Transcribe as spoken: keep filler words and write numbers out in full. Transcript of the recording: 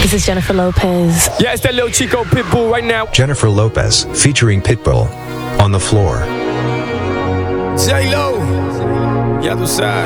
This is Jennifer Lopez. Yeah, it's that little Chico Pitbull right now. Jennifer Lopez, featuring Pitbull, On the Floor. J-Lo, ya tú sabes.